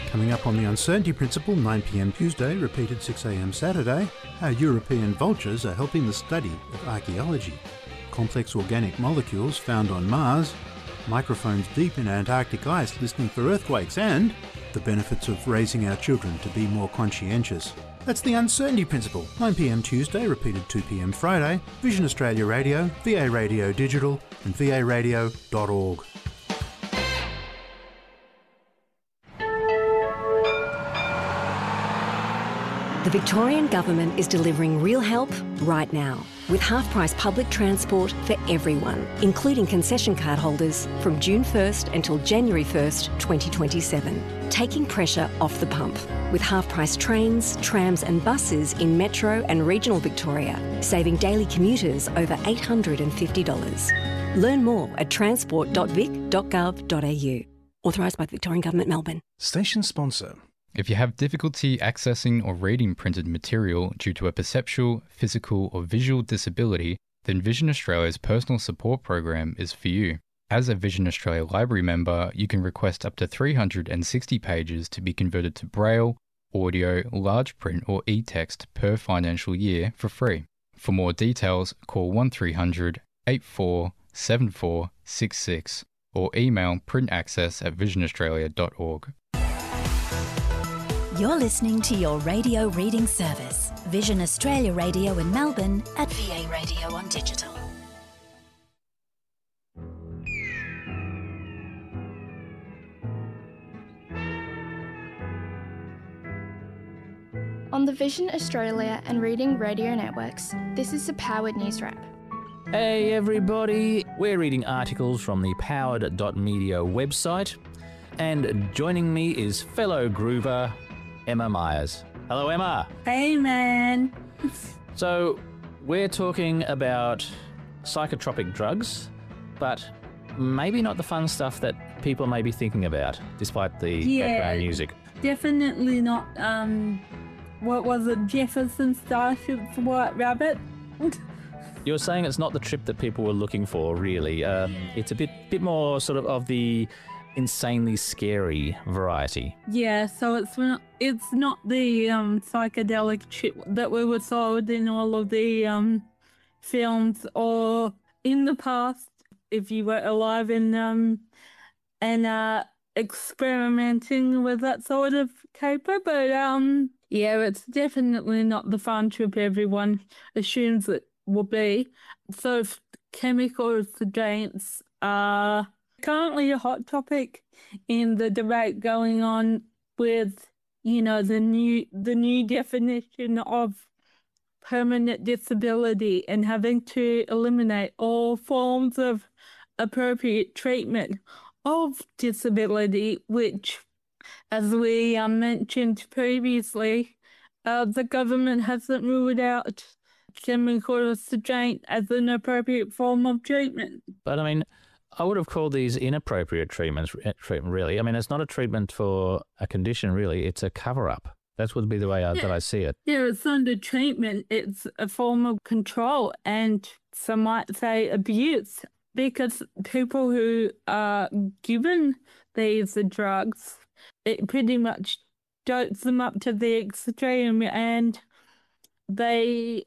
Coming up on The Uncertainty Principle, 9 p.m. Tuesday, repeated 6 a.m. Saturday, how European vultures are helping the study of archaeology. Complex organic molecules found on Mars, microphones deep in Antarctic ice listening for earthquakes, and the benefits of raising our children to be more conscientious. That's The Uncertainty Principle, 9 p.m. Tuesday, repeated 2 p.m. Friday, Vision Australia Radio, VA Radio Digital and varadio.org. The Victorian Government is delivering real help right now with half-price public transport for everyone, including concession card holders from June 1st until January 1st, 2027, taking pressure off the pump with half-price trains, trams and buses in metro and regional Victoria, saving daily commuters over $850. Learn more at transport.vic.gov.au. Authorised by the Victorian Government, Melbourne. Station sponsor. If you have difficulty accessing or reading printed material due to a perceptual, physical or visual disability, then Vision Australia's personal support program is for you. As a Vision Australia Library member, you can request up to 360 pages to be converted to Braille, audio, large print or e-text per financial year for free. For more details, call 1300 847466 or email printaccess@visionaustralia.org. You're listening to your radio reading service, Vision Australia Radio in Melbourne at VA Radio on Digital. On the Vision Australia and Reading Radio networks, this is the Powered News Wrap. Hey everybody, we're reading articles from the powered.media website, and joining me is fellow groover Emma Myers. Hello, Emma. Hey, man. So, we're talking about psychotropic drugs, but maybe not the fun stuff that people may be thinking about, despite the background music. Definitely not, what was it, Jefferson Starship's White Rabbit? You're saying it's not the trip that people were looking for, really. It's a bit more sort of the insanely scary variety. Yeah, so it's not the psychedelic trip that we were sold in all of the films, or in the past, if you were alive and experimenting with that sort of caper. But yeah, it's definitely not the fun trip everyone assumes it will be. So chemical reagents are currently a hot topic in the debate going on with, you know, the new definition of permanent disability and having to eliminate all forms of appropriate treatment of disability, which, as we mentioned previously, the government hasn't ruled out chemical restraint as an appropriate form of treatment. But I mean, I would have called these inappropriate treatment, really. I mean, it's not a treatment for a condition, really. It's a cover-up. That would be the way that I see it. Yeah, it's under treatment. It's a form of control and some might say abuse, because people who are given these drugs, it pretty much dopes them up to the extreme and they're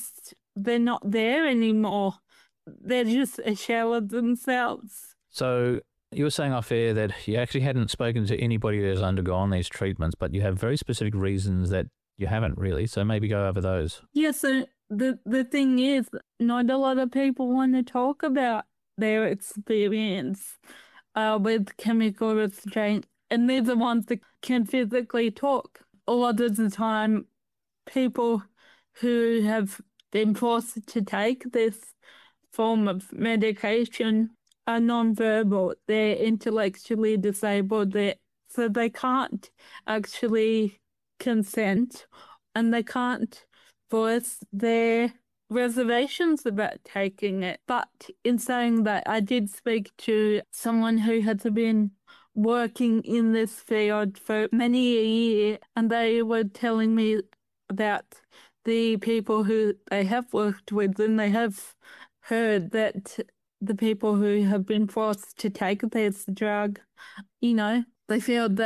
not there anymore. They're just a shell of themselves. So you were saying off air that you actually hadn't spoken to anybody that's undergone these treatments, but you have very specific reasons that you haven't really. So maybe go over those. Yeah, so the thing is, not a lot of people want to talk about their experience with chemical restraint, and they're the ones that can physically talk. A lot of the time, people who have been forced to take this form of medication are non-verbal. They're intellectually disabled, so they can't actually consent and they can't voice their reservations about taking it. But in saying that, I did speak to someone who has been working in this field for many a year, and they were telling me about the people who they have worked with, and they have heard that the people who have been forced to take this drug, you know, they feel that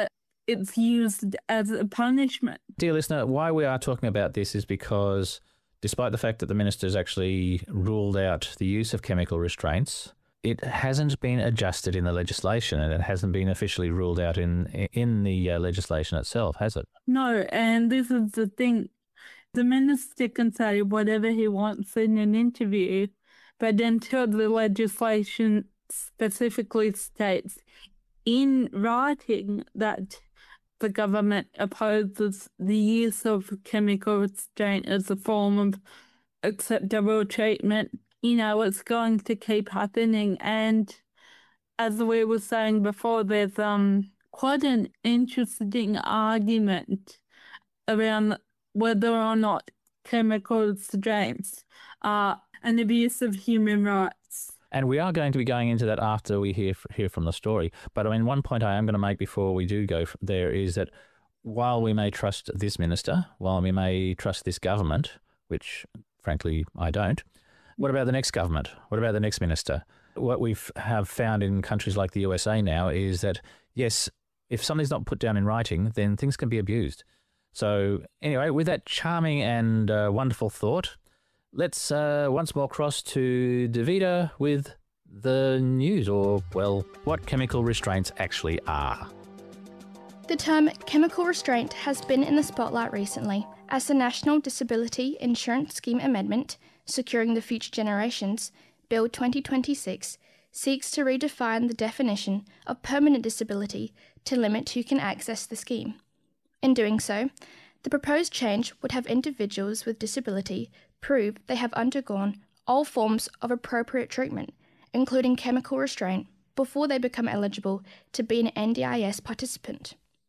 it's used as a punishment. Dear listener, why we are talking about this is because despite the fact that the minister's actually ruled out the use of chemical restraints, it hasn't been adjusted in the legislation, and it hasn't been officially ruled out in the legislation itself, has it? No, and this is the thing. The minister can say whatever he wants in an interview, but until the legislation specifically states in writing that the government opposes the use of chemical restraint as a form of acceptable treatment, it's going to keep happening. And as we were saying before, there's quite an interesting argument around whether or not chemical restraints are an abuse of human rights. And we are going to be going into that after we hear from the story. But I mean, one point I am going to make before we do go there is that while we may trust this minister, while we may trust this government, which frankly I don't, what about the next government? What about the next minister? What we have found in countries like the USA now is that, yes, if something's not put down in writing, then things can be abused. So anyway, with that charming and wonderful thought, let's once more cross to Davida with the news, or, well, what chemical restraints actually are. The term chemical restraint has been in the spotlight recently as the National Disability Insurance Scheme Amendment, Securing the Future Generations, Bill 2026, seeks to redefine the definition of permanent disability to limit who can access the scheme. In doing so, the proposed change would have individuals with disability prove they have undergone all forms of appropriate treatment, including chemical restraint, before they become eligible to be an NDIS participant.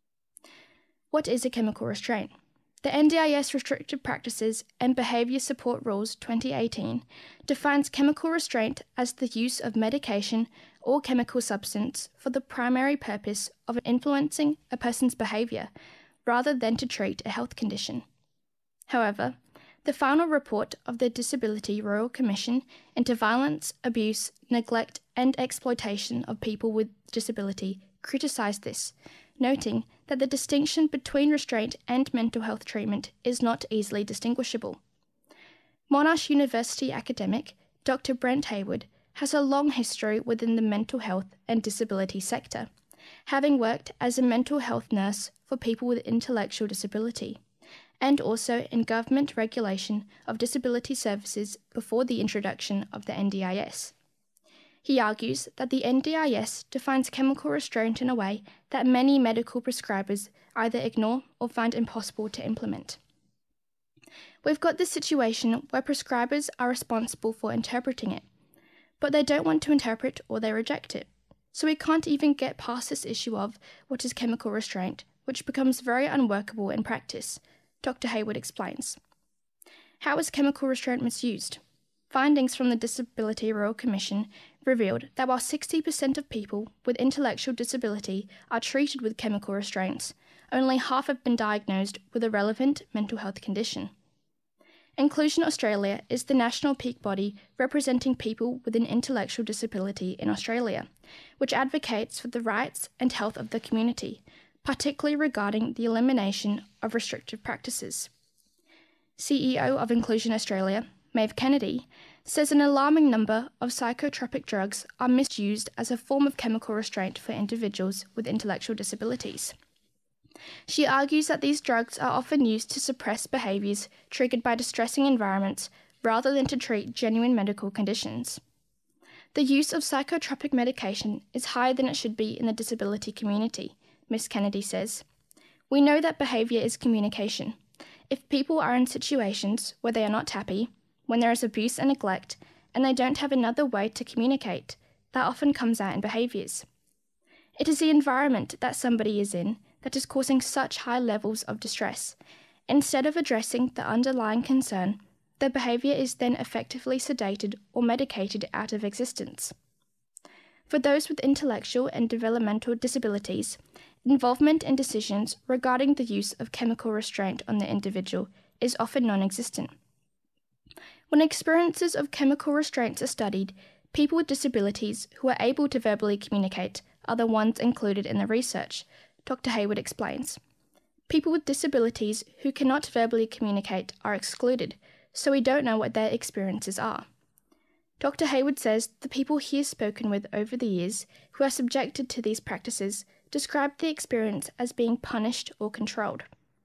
What is a chemical restraint? The NDIS Restricted Practices and Behaviour Support Rules 2018 defines chemical restraint as the use of medication or chemical substance for the primary purpose of influencing a person's behaviour, rather than to treat a health condition. However, the final report of the Disability Royal Commission into Violence, Abuse, Neglect and Exploitation of People with Disability criticised this, noting that the distinction between restraint and mental health treatment is not easily distinguishable. Monash University academic Dr. Brent Hayward has a long history within the mental health and disability sector, having worked as a mental health nurse for people with intellectual disability, and also in government regulation of disability services before the introduction of the NDIS. He argues that the NDIS defines chemical restraint in a way that many medical prescribers either ignore or find impossible to implement. We've got this situation where prescribers are responsible for interpreting it, but they don't want to interpret or they reject it. So we can't even get past this issue of what is chemical restraint, which becomes very unworkable in practice, Dr. Hayward explains. How is chemical restraint misused? Findings from the Disability Royal Commission revealed that while 60% of people with intellectual disability are treated with chemical restraints, only half have been diagnosed with a relevant mental health condition. Inclusion Australia is the national peak body representing people with an intellectual disability in Australia, which advocates for the rights and health of the community, particularly regarding the elimination of restrictive practices. CEO of Inclusion Australia, Maeve Kennedy, says an alarming number of psychotropic drugs are misused as a form of chemical restraint for individuals with intellectual disabilities. She argues that these drugs are often used to suppress behaviours triggered by distressing environments rather than to treat genuine medical conditions. The use of psychotropic medication is higher than it should be in the disability community, Ms. Kennedy says. We know that behaviour is communication. If people are in situations where they are not happy, when there is abuse and neglect, and they don't have another way to communicate, that often comes out in behaviours. It is the environment that somebody is in that is causing such high levels of distress. Instead of addressing the underlying concern, the behaviour is then effectively sedated or medicated out of existence. For those with intellectual and developmental disabilities, involvement in decisions regarding the use of chemical restraint on the individual is often non-existent. When experiences of chemical restraints are studied, people with disabilities who are able to verbally communicate are the ones included in the research, Dr. Hayward explains. People with disabilities who cannot verbally communicate are excluded, so we don't know what their experiences are. Dr. Hayward says the people he has spoken with over the years who are subjected to these practices describe the experience as being punished or controlled.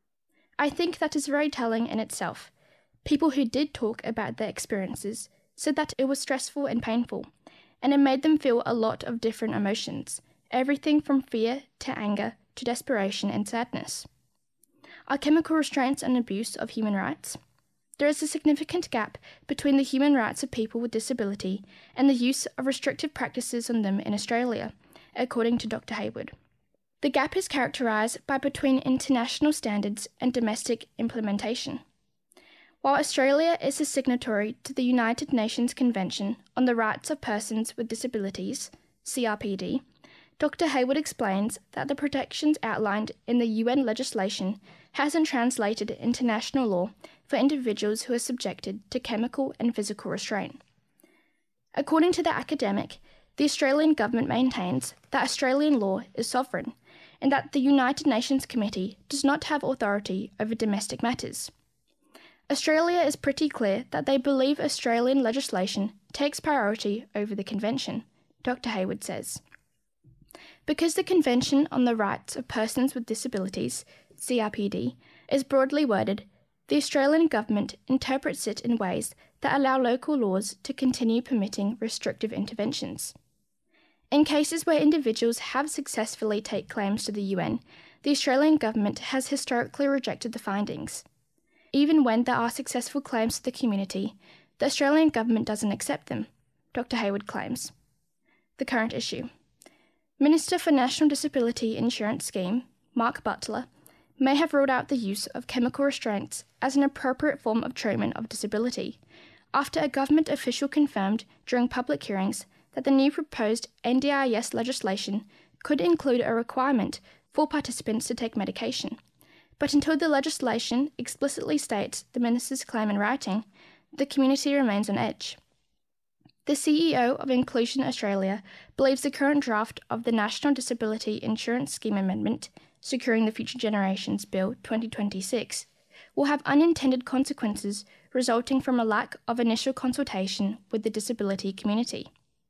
I think that is very telling in itself. People who did talk about their experiences said that it was stressful and painful, and it made them feel a lot of different emotions, everything from fear to anger to desperation and sadness. Are chemical restraints an abuse of human rights? There is a significant gap between the human rights of people with disability and the use of restrictive practices on them in Australia, according to Dr. Hayward. The gap is characterised by between international standards and domestic implementation. While Australia is a signatory to the United Nations Convention on the Rights of Persons with Disabilities, CRPD, Dr. Hayward explains that the protections outlined in the UN legislation hasn't translated into national law for individuals who are subjected to chemical and physical restraint. According to the academic, the Australian government maintains that Australian law is sovereign and that the United Nations Committee does not have authority over domestic matters. Australia is pretty clear that they believe Australian legislation takes priority over the Convention, Dr. Hayward says. Because the Convention on the Rights of Persons with Disabilities, CRPD, is broadly worded, the Australian government interprets it in ways that allow local laws to continue permitting restrictive interventions. In cases where individuals have successfully taken claims to the UN, the Australian government has historically rejected the findings. Even when there are successful claims to the community, the Australian government doesn't accept them, Dr. Hayward claims. The current issue. Minister for National Disability Insurance Scheme, Mark Butler, may have ruled out the use of chemical restraints as an appropriate form of treatment of disability, after a government official confirmed during public hearings that the new proposed NDIS legislation could include a requirement for participants to take medication. But until the legislation explicitly states the minister's claim in writing, the community remains on edge. The CEO of Inclusion Australia believes the current draft of the National Disability Insurance Scheme Amendment, Securing the Future Generations Bill 2026, will have unintended consequences resulting from a lack of initial consultation with the disability community.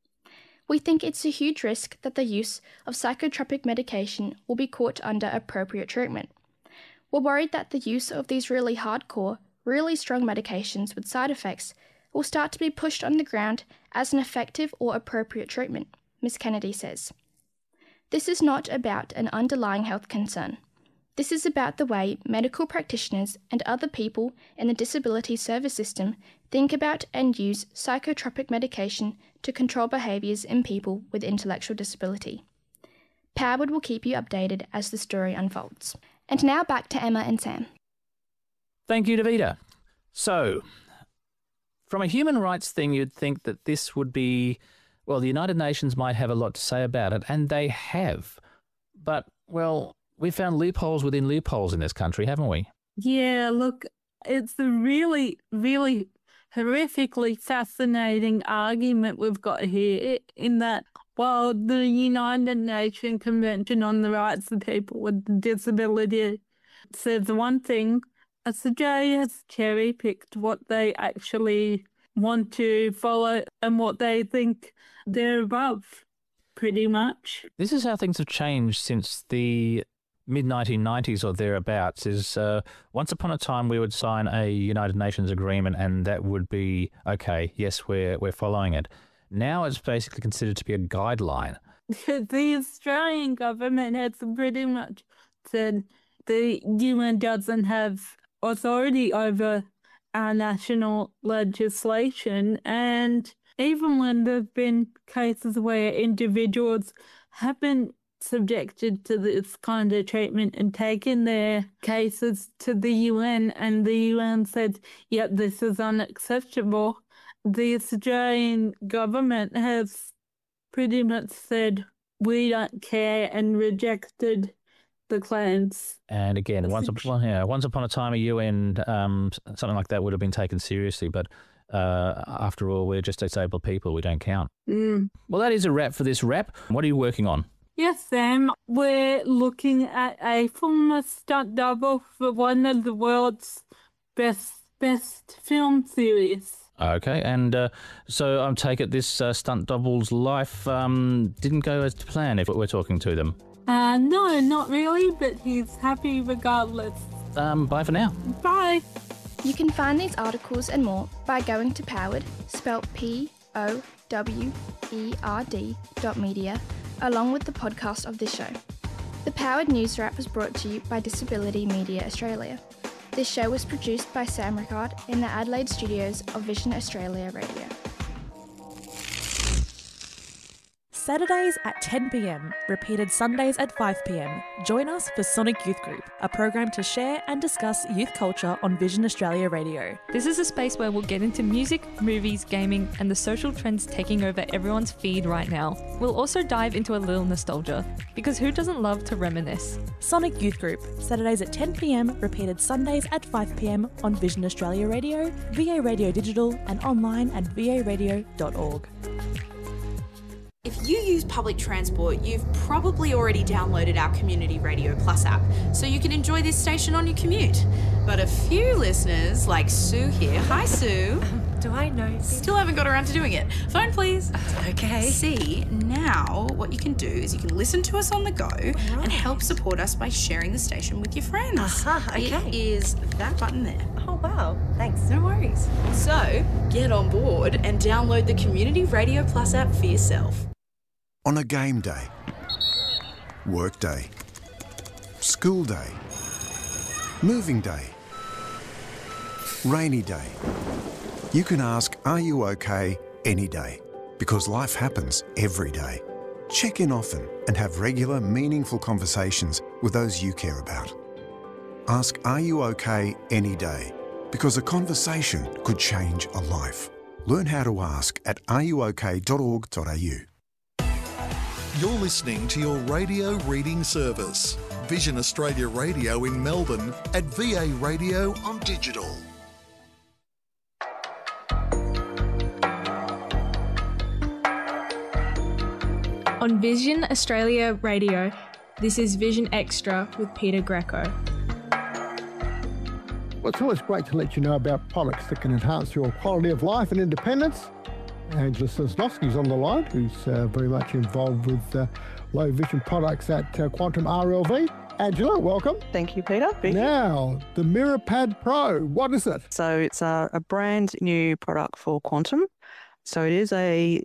We think it's a huge risk that the use of psychotropic medication will be caught under appropriate treatment. We're worried that the use of these really hardcore, really strong medications with side effects will start to be pushed on the ground as an effective or appropriate treatment, Ms. Kennedy says. This is not about an underlying health concern. This is about the way medical practitioners and other people in the disability service system think about and use psychotropic medication to control behaviours in people with intellectual disability. Powerwood will keep you updated as the story unfolds. And now back to Emma and Sam. Thank you, Davida. So, from a human rights thing, you'd think that this would be, well, the United Nations might have a lot to say about it, and they have. But, well, we've found loopholes within loopholes in this country, haven't we? Yeah, look, it's a really, really horrifically fascinating argument we've got here in that while the United Nations Convention on the Rights of People with Disability says one thing, Australia has cherry-picked what they actually want to follow and what they think they're above, pretty much. This is how things have changed since the mid-1990s or thereabouts. Once upon a time we would sign a United Nations agreement and that would be, okay, yes, we're following it. Now it's basically considered to be a guideline. The Australian government has pretty much said the UN doesn't have authority over our national legislation, and even when there have been cases where individuals have been subjected to this kind of treatment and taken their cases to the UN and the UN said, yep, this is unacceptable, the Australian government has pretty much said, we don't care, and rejected the claims. And again, once upon a time, a UN, something like that would have been taken seriously, but after all, we're just disabled people, we don't count. Well, that is a wrap for this wrap. What are you working on? Yes, Sam. We're looking at a former stunt double for one of the world's best film series. Okay, and so I take it this stunt double's life didn't go as planned if we're talking to them. No, not really, but he's happy regardless. Bye for now. Bye. You can find these articles and more by going to Powered, spelt POWERD.media, along with the podcast of this show. The Powered News Wrap was brought to you by Disability Media Australia. This show was produced by Sam Rickard in the Adelaide studios of Vision Australia Radio. Saturdays at 10 p.m, repeated Sundays at 5 p.m. Join us for Sonic Youth Group, a program to share and discuss youth culture on Vision Australia Radio. This is a space where we'll get into music, movies, gaming, and the social trends taking over everyone's feed right now. We'll also dive into a little nostalgia, because who doesn't love to reminisce? Sonic Youth Group, Saturdays at 10 p.m, repeated Sundays at 5 p.m. on Vision Australia Radio, VA Radio Digital, and online at varadio.org. If you use public transport, you've probably already downloaded our Community Radio Plus app, so you can enjoy this station on your commute. But a few listeners, like Sue here, hi Sue. Do I know? Still haven't got around to doing it. Phone please. Okay. See, now what you can do is you can listen to us on the go and help support us by sharing the station with your friends. Okay. It is that button there. Oh, wow. Thanks. No worries. So, get on board and download the Community Radio Plus app for yourself. On a game day, work day, school day, moving day, rainy day, you can ask, are you okay, any day? Because life happens every day. Check in often and have regular, meaningful conversations with those you care about. Ask, are you okay, any day? Because a conversation could change a life. Learn how to ask at areyouok.org.au. You're listening to your radio reading service, Vision Australia Radio in Melbourne at VA Radio on Digital. On Vision Australia Radio, this is Vision Extra with Peter Greco. Well, it's always great to let you know about products that can enhance your quality of life and independence. Angela Sosnowski's on the line, who's very much involved with low vision products at Quantum RLV. Angela, welcome. Thank you, Peter. Now, the MirrorPad Pro, what is it? So it's a brand new product for Quantum. So it is a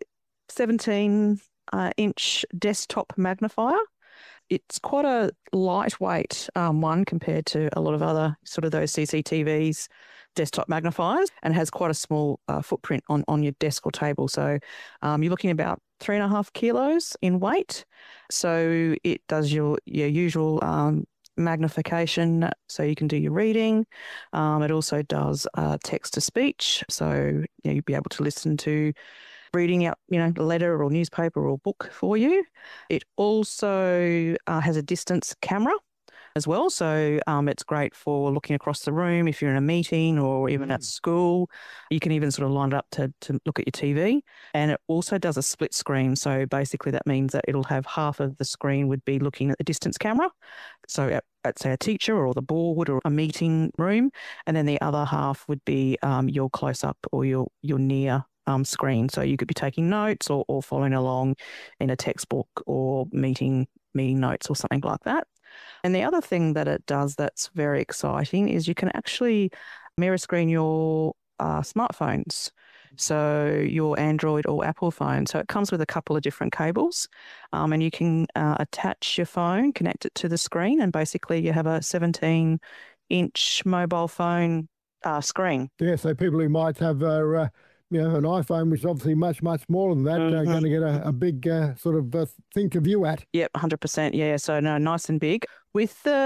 17-inch desktop magnifier. It's quite a lightweight one compared to a lot of other sort of those CCTVs, desktop magnifiers, and has quite a small footprint on your desk or table. So you're looking about 3.5 kilos in weight. So it does your usual magnification, so you can do your reading. It also does text to speech, so you'd be able to listen to reading out, a letter or newspaper or book for you. It also has a distance camera as well, so it's great for looking across the room if you're in a meeting or even at school. You can even sort of line it up to look at your TV. And it also does a split screen, so basically that means that it'll have half of the screen would be looking at the distance camera, so at say a teacher or the board or a meeting room, and then the other half would be your close-up or your near screen. So you could be taking notes or following along in a textbook or meeting notes or something like that. And the other thing that it does that's very exciting is you can actually mirror screen your smartphones, so your Android or Apple phone. So it comes with a couple of different cables, and you can attach your phone, connect it to the screen, and basically you have a 17-inch mobile phone screen. Yeah, so people who might have an iPhone, which is obviously much, much more than that, are going to get a big sort of thing to view at. Yep, 100%. Yeah, so no, nice and big. With the